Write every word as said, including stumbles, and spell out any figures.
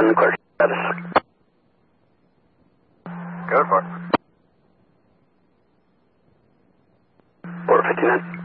one, clear status. Go for it. four fifty-nine.